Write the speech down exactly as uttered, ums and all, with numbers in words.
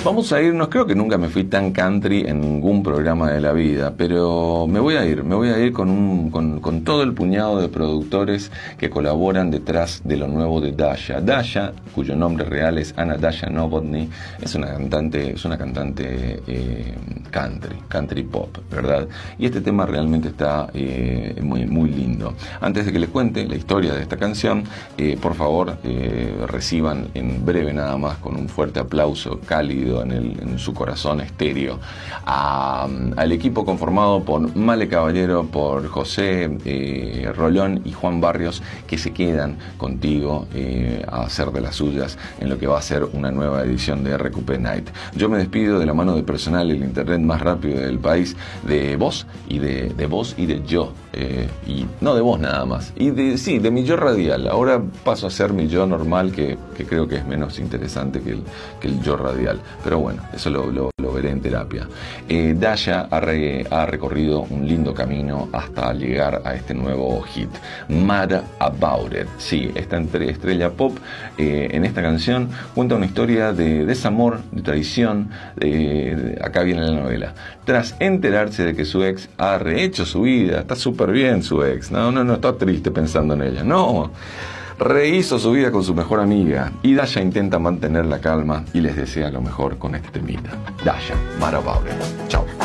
Vamos a irnos, creo que nunca me fui tan country en ningún programa de la vida, pero me voy a ir, me voy a ir con, un, con, con todo el puñado de productores que colaboran detrás de lo nuevo de Dasha. Dasha, cuyo nombre real es Anna Dasha Novotny, es una cantante, es una cantante eh, country, country pop, ¿verdad? Y este tema realmente está eh, muy, muy lindo. Antes de que les cuente la historia de esta canción, eh, por favor, eh, reciban en breve nada más con un fuerte aplauso cálido en, el, en su corazón estéreo a, al equipo conformado por Male Caballero, por José eh, Rolón y Juan Barrios, que se quedan contigo eh, a hacer de las suyas en lo que va a ser una nueva edición de R Q P Night. Yo me despido de la mano de personal, el internet más rápido del país, de vos y de, de vos y de yo, eh, y no de vos nada más, y de, sí, de mi yo radial. Ahora paso a ser mi yo normal, que, que creo que es menos interesante que el, que el yo radial. Pero bueno, eso lo, lo, lo veré en terapia. Eh, Dasha ha, re, ha recorrido un lindo camino hasta llegar a este nuevo hit, Mad About It. Sí, esta entre estrella pop eh, en esta canción cuenta una historia de desamor, de traición. De, de, acá viene la novela. Tras enterarse de que su ex ha rehecho su vida, está súper bien su ex, no, no, no está triste pensando en ella, no. Rehizo su vida con su mejor amiga y Dasha intenta mantener la calma y les desea lo mejor con este temita. Dasha, Mad About It. Chao.